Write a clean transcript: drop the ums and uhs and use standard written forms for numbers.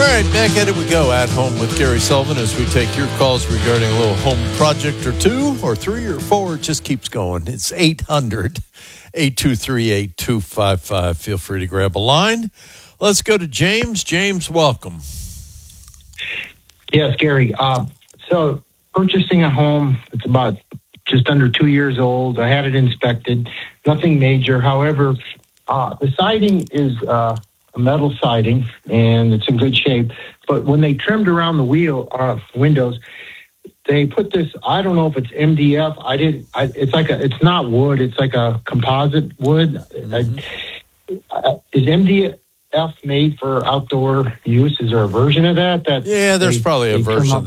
right, back at it we go. At Home with Gary Sullivan as we take your calls regarding a little home project or two or three or four. It just keeps going. It's 800-823-8255. Feel free to grab a line. Let's go to James. James, welcome. Yes, Gary. So purchasing a home, it's about just under 2 years old. I had it inspected. Nothing major. However, the siding is a metal siding, and it's in good shape. But when they trimmed around the windows, they put this. I don't know if it's MDF. It's not wood. It's like a composite wood. Mm-hmm. Is MDF made for outdoor use? Is there a version of that? Yeah, there's probably a version of